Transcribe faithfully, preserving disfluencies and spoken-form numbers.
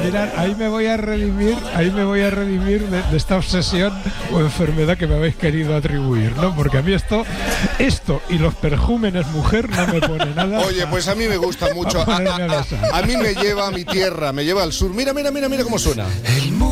mirad, ahí me voy a redimir, ahí me voy a redimir de, de esta obsesión o enfermedad que me habéis querido atribuir, ¿no? Porque a mí esto, esto y los perjúmenes mujer no me pone nada. Oye, pues a mí me gusta mucho. A, a, a, a mí me lleva a mi tierra, me lleva al sur. Mira, mira, mira, mira cómo suena.